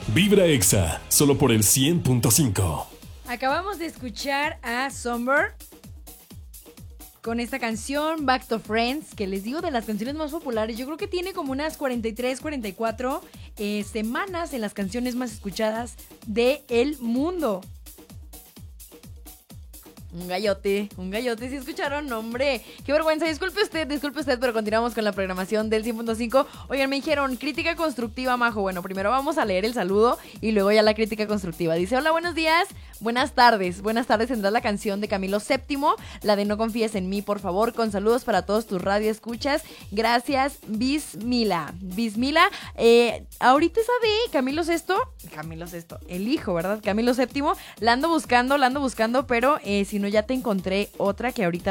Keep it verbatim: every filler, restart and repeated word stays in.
Vibra Exa, solo por el cien punto cinco. Acabamos de escuchar a Summer con esta canción Back to Friends, que les digo de las canciones más populares. Yo creo que tiene como unas cuarenta y tres, cuarenta y cuatro eh, semanas en las canciones más escuchadas del mundo. Un gallote, un gallote, ¿sí escucharon? Hombre, qué vergüenza, disculpe usted, disculpe usted, pero continuamos con la programación del cien punto cinco. Oigan, me dijeron, crítica constructiva, Majo. Bueno, primero vamos a leer el saludo y luego ya la crítica constructiva. Dice, hola, buenos días, buenas tardes, buenas tardes, tendrás la canción de Camilo séptimo, la de No confíes en mí, por favor, con saludos para todos tus radioescuchas. Gracias, Bismila, Bismila, eh, ahorita esa de Camilo sexto, Camilo sexto, el hijo, ¿verdad? Camilo séptimo, la ando buscando, la ando buscando, pero eh, si no, ya te encontré otra que ahorita